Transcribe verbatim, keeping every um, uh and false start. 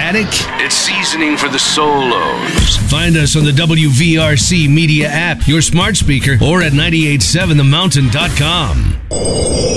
Static? It's seasoning for the solos. Find us on the W V R C Media app, your smart speaker, or at nine eight seven the mountain dot com.